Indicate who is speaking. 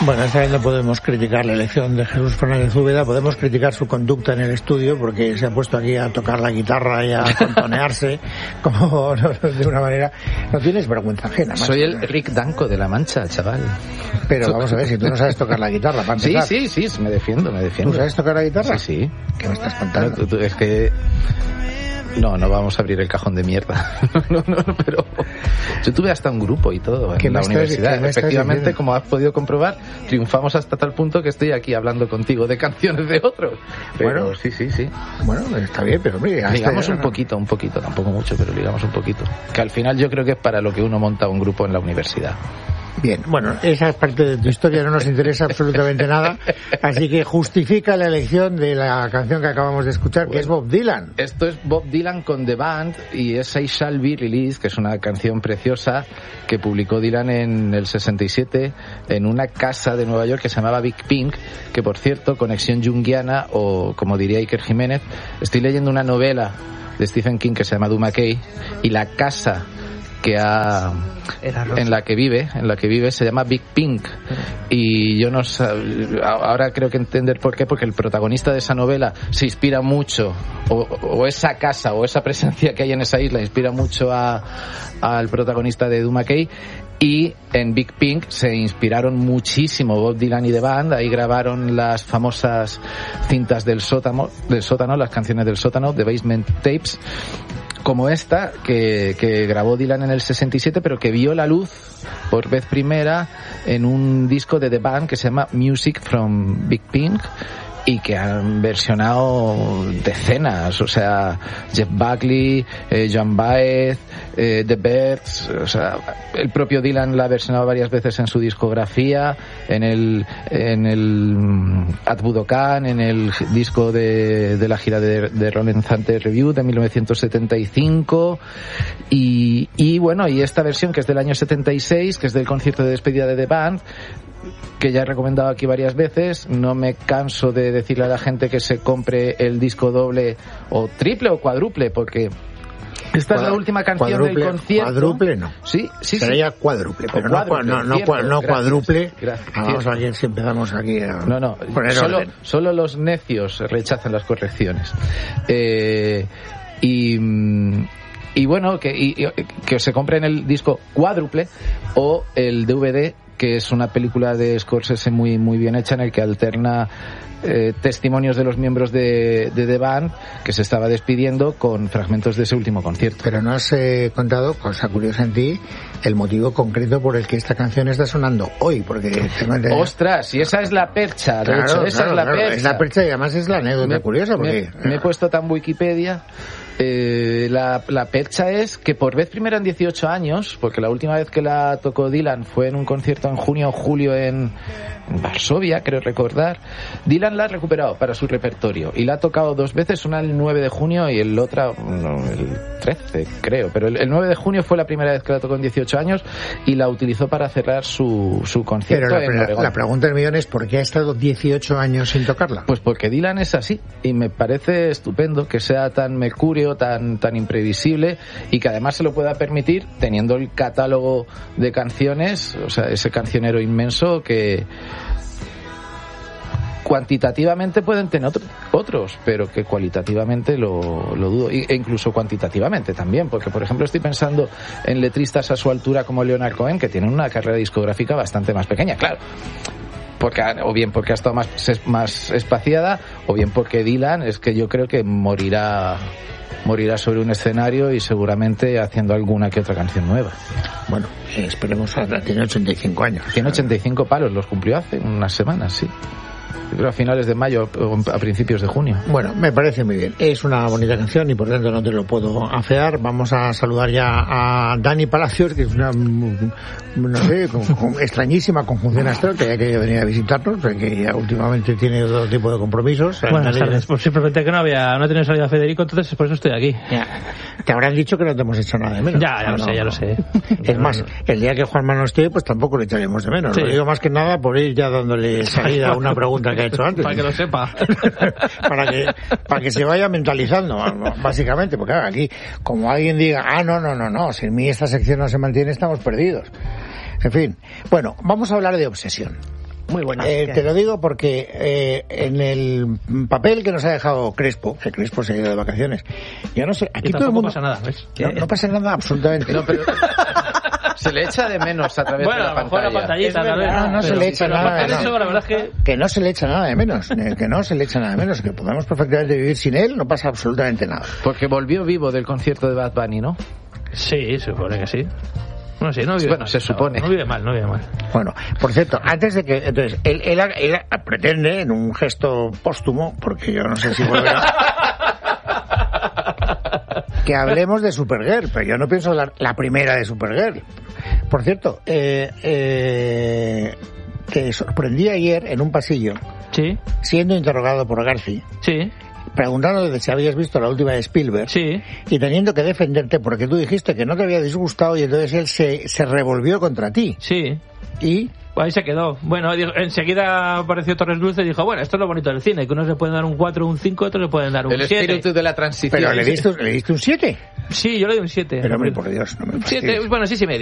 Speaker 1: Bueno, esta vez no podemos criticar la elección de Jesús Fernández Úbeda, podemos criticar su conducta en el estudio porque se ha puesto aquí a tocar la guitarra y a contonearse como de una manera... No tienes vergüenza ajena.
Speaker 2: Soy el Rick Danko de La Mancha, chaval.
Speaker 1: Pero vamos a ver, si tú no sabes tocar la guitarra, para empezar.
Speaker 2: Sí, me defiendo.
Speaker 1: ¿Tú sabes tocar la guitarra?
Speaker 2: Sí.
Speaker 1: ¿Qué me estás contando?
Speaker 2: No, es que... No vamos a abrir el cajón de mierda. No, pero yo tuve hasta un grupo y todo en la universidad. Efectivamente, como has podido comprobar, triunfamos hasta tal punto que estoy aquí hablando contigo de canciones de otros. Pero, bueno, sí.
Speaker 1: Bueno, está bien, pero mira...
Speaker 2: Ligamos un poquito, tampoco mucho, pero ligamos un poquito. Que al final yo creo que es para lo que uno monta un grupo en la universidad.
Speaker 1: Bien, bueno, esa parte de tu historia no nos interesa absolutamente nada, así que justifica la elección de la canción que acabamos de escuchar, que es Bob Dylan.
Speaker 2: Esto es Bob Dylan con The Band y es I Shall Be Released, que es una canción preciosa que publicó Dylan en el 67 en una casa de Nueva York que se llamaba Big Pink, que por cierto, conexión junguiana, o como diría Iker Jiménez, estoy leyendo una novela de Stephen King que se llama Duma Key, y la casa en la que vive se llama Big Pink, y yo no sé, ahora creo que entender por qué, porque el protagonista de esa novela se inspira mucho, o esa casa o esa presencia que hay en esa isla inspira mucho al protagonista de Duma Key. Y en Big Pink se inspiraron muchísimo Bob Dylan y The Band. Ahí grabaron las famosas cintas del sótano, las canciones del sótano, The Basement Tapes, como esta que grabó Dylan en el 67, pero que vio la luz por vez primera en un disco de The Band que se llama Music from Big Pink, y que han versionado decenas, o sea, Jeff Buckley, Joan Baez, The Byrds, o sea, el propio Dylan la ha versionado varias veces en su discografía, en el At Budokan, en el disco de la gira de Rolling Thunder Review de 1975, y bueno, y esta versión que es del año 76, que es del concierto de despedida de The Band, que ya he recomendado aquí varias veces. No me canso de decirle a la gente que se compre el disco doble o triple o cuádruple, porque esta es la última canción del concierto.
Speaker 1: Cuádruple no.
Speaker 2: Sí.
Speaker 1: Sería cuádruple, pero no cuádruple. Vamos a ver si empezamos aquí a poner orden.
Speaker 2: Solo los necios rechazan las correcciones. Y bueno, que se compren el disco cuádruple o el DVD, que es una película de Scorsese muy muy bien hecha, en el que alterna testimonios de los miembros de The Band, que se estaba despidiendo, con fragmentos de ese último concierto.
Speaker 1: Pero no has contado, cosa curiosa en ti, el motivo concreto por el que esta canción está sonando hoy, porque...
Speaker 2: ¡Ostras! Y esa es la percha, de hecho, esa es la percha.
Speaker 1: Es la percha, y además es la anécdota curiosa, porque...
Speaker 2: Me he puesto tan Wikipedia... La percha es que por vez primera en 18 años, porque la última vez que la tocó Dylan fue en un concierto en junio o julio en Varsovia, creo recordar, Dylan la ha recuperado para su repertorio y la ha tocado dos veces, una el 9 de junio y el otra el 13, creo, pero el 9 de junio fue la primera vez que la tocó en 18 años y la utilizó para cerrar su concierto.
Speaker 1: Pero la pregunta del millón es: ¿por qué ha estado 18 años sin tocarla?
Speaker 2: Pues porque Dylan es así, y me parece estupendo que sea tan mercurio, tan imprevisible, y que además se lo pueda permitir teniendo el catálogo de canciones, o sea, ese cancionero inmenso que cuantitativamente pueden tener otros, pero que cualitativamente lo dudo, e incluso cuantitativamente también, porque por ejemplo estoy pensando en letristas a su altura como Leonard Cohen, que tienen una carrera discográfica bastante más pequeña, claro, o bien porque ha estado más espaciada, o bien porque Dylan es que yo creo que morirá sobre un escenario y seguramente haciendo alguna que otra canción nueva.
Speaker 1: Bueno, esperemos. Tiene 85 años.
Speaker 2: Tiene 85 palos, los cumplió hace unas semanas, sí. Yo creo a finales de mayo o a principios de junio.
Speaker 1: Bueno, me parece muy bien. Es una bonita canción y por tanto no te lo puedo afear. Vamos a saludar ya a Dani Palacios, que es una, no sé, extrañísima conjunción astral, que haya querido venir a visitarnos, porque ya últimamente tiene otro tipo de compromisos.
Speaker 3: Buenas tardes. Pues simplemente que no tenía salida Federico, entonces por eso estoy aquí.
Speaker 1: Ya. Te habrán dicho que no te hemos hecho nada de menos.
Speaker 3: Ya lo sé.
Speaker 1: Es más, el día que Juanma no esté, pues tampoco le echaremos de menos. Sí. Lo digo más que nada por ir ya dándole salida a una pregunta que ha hecho antes.
Speaker 3: Para que lo sepa.
Speaker 1: para que se vaya mentalizando, básicamente, porque claro, aquí, como alguien diga, no, sin mí esta sección no se mantiene, estamos perdidos. En fin, bueno, vamos a hablar de obsesión.
Speaker 4: Muy buenas.
Speaker 1: Te lo digo porque en el papel que nos ha dejado Crespo, que Crespo se ha ido de vacaciones, yo no sé, aquí todo el mundo...
Speaker 3: pasa nada, ¿ves?
Speaker 1: No pasa nada absolutamente.
Speaker 2: No, pero se le echa de menos a través de la pantalla.
Speaker 3: La pantallita, tal vez.
Speaker 1: No se le echa nada de menos.
Speaker 3: La verdad es
Speaker 1: Que no se le echa nada de menos, que no se le echa nada de menos, que podemos perfectamente vivir sin él, no pasa absolutamente nada.
Speaker 2: Porque volvió vivo del concierto de Bad Bunny, ¿no?
Speaker 3: Sí, supone que sí. No sé, no vive
Speaker 2: Bueno,
Speaker 3: mal.
Speaker 2: se supone.
Speaker 3: No vive mal.
Speaker 1: Bueno, por cierto, antes de que... Entonces, él pretende, en un gesto póstumo, porque yo no sé si volverá... que hablemos de Supergirl, pero yo no pienso hablar la primera de Supergirl. Por cierto, te sorprendí ayer en un pasillo,
Speaker 3: Sí,
Speaker 1: siendo interrogado por Garci,
Speaker 3: sí,
Speaker 1: preguntándole si habías visto la última de Spielberg,
Speaker 3: sí.
Speaker 1: y teniendo que defenderte porque tú dijiste que no te había disgustado y entonces él se revolvió contra ti.
Speaker 3: Sí.
Speaker 1: Y...
Speaker 3: Pues ahí se quedó. Bueno, enseguida apareció Torres Dulce y dijo, bueno, esto es lo bonito del cine, que unos le pueden dar un 4 o un 5, otros le pueden dar un 7.
Speaker 2: El espíritu de la transición.
Speaker 1: Pero le diste un 7.
Speaker 3: Sí, yo le doy un 7.
Speaker 1: Pero hombre, por Dios, no me fastidies.
Speaker 3: 7, bueno, sí, 6,5.